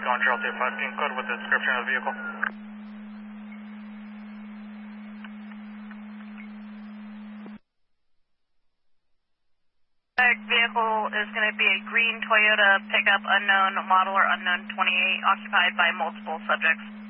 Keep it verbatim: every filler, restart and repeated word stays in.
Recon Charlie two five team code with the description of the vehicle. Vehicle is going to be a green Toyota pickup, unknown model or unknown twenty-eight, occupied by multiple subjects.